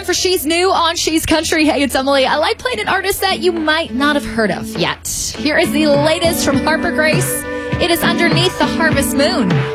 for She's New on She's Country. Hey, it's Emily. I like playing an artist that you might not have heard of yet. Here is the latest from Harper Grace. It is Underneath the Harvest Moon.